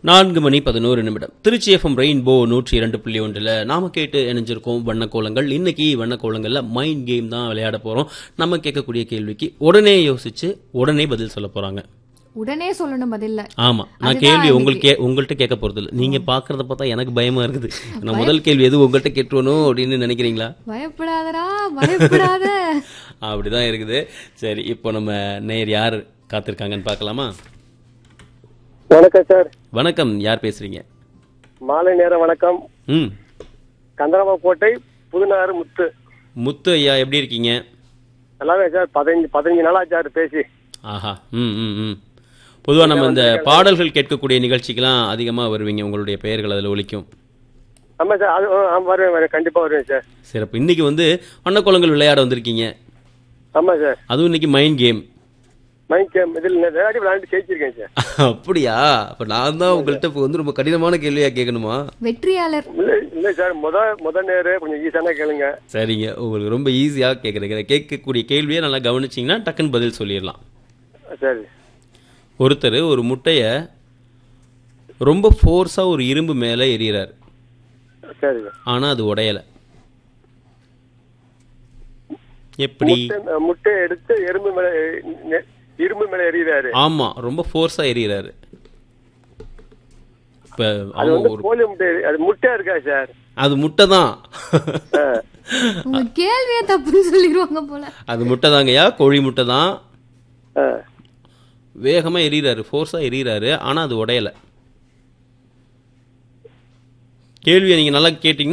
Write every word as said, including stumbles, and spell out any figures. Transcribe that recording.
நான்கு மணி பதினோரு நிமிடம். திருச்சி எஃப்எம் ரெயின்போ நூற்றி இரண்டு புள்ளி ஒன்றில் நாம கேட்டு இணைஞ்சிருக்கோம் வண்ணக்கோலங்கள். இன்னைக்கு வண்ணக்கோலங்கள்ல மைண்ட் கேம் தான் விளையாட போறோம். நம்ம கேட்கக்கூடிய கேள்விக்கு உடனே யோசிச்சு உடனே பதில் சொல்ல போறாங்க. உடனே சொல்லணும் பதில்ல. ஆமா, நான் கேள்வி உங்களுக்கு உங்கள்கிட்ட கேட்க போறது இல்லை. நீங்க பாக்குறத பார்த்தா எனக்கு பயமா இருக்குது. நான் முதல் கேள்வி எது உங்கள்கிட்ட கேட்டுருவணும் அப்படின்னு நினைக்கிறீங்களா? பயப்படாதடா, பயப்படாத. அப்படிதான் இருக்குது. சரி, இப்போ நம்ம நேர் யார் காத்திருக்காங்கன்னு பார்க்கலாமா? வணக்கம் சார். வணக்கம், யார் பேசுறீங்க? மாலை நேரம் வணக்கம். ம், கந்தரமாக்கோட்டை புதுநகர் முத்து. முத்து ஐயா, எப்படி இருக்கீங்க? எல்லாமே சார் பதினஞ்சு பதினஞ்சு நாளா சார் பேசி. ஆஹா, ம் ம் ம் பொதுவாக நம்ம இந்த பாடல்கள் கேட்கக்கூடிய நிகழ்ச்சிக்கெல்லாம் அதிகமாக வருவீங்க, உங்களுடைய பெயர்கள் அதில் ஒலிக்கும். ஆமாம் சார், அது வருவேன் வருவேன் கண்டிப்பாக வருவேன் சார். சிறப்பு. இன்னைக்கு வந்து வண்ணக்கோலங்கள் விளையாட வந்திருக்கீங்க. ஆமாம் சார். அதுவும் இன்னைக்கு மைண்ட் கேம். மைண்ட் கேம் இதில் விளையாடி விளையாண்டு ஜெயிச்சிருக்கேன் சார். அப்படியா? அப்போ நான் தான் உங்கள்கிட்ட இப்போ வந்து ரொம்ப கடினமான கேள்வியாக கேட்கணுமா? வெற்றியாளர். இல்லை இல்லை சார், முத முத நேரம் கொஞ்சம் ஈஸியான கேளுங்க. சரிங்க, உங்களுக்கு ரொம்ப ஈஸியாக கேட்குறேன். கேட்கக்கூடிய கேள்வியை நல்லா கவனிச்சிங்கன்னா டக்குன்னு பதில் சொல்லிடலாம். சரி. ஒருத்தர் ஒரு முட்டையை ரொம்ப ஃபோர்ஸாக ஒரு இரும்பு மேலே எறிகிறார். சரி. ஆனால் அது உடையலை. எப்படி? முட்டை எடுத்து எறும்பு மேல இரும்பு மேல எறிகிறாரு. ஆமா, ரொம்ப ஃபோர்ஸா எறிகிறாரு. இப்ப அது வந்து கோழி முட்டை, அது முட்டையா இருக்கா சார்? அது முட்டை தான். உங்க கேள்வியே தப்புன்னு சொல்லிடுவாங்க போல. அது முட்டை தாங்கய்யா, கோழி முட்டை தான். வேகமா எறிகிறாரு, ஃபோர்ஸா எறிகிறாரு, ஆனா அது உடையல. கேள்வியை நீங்க நல்லா கேட்டீங்கன்னா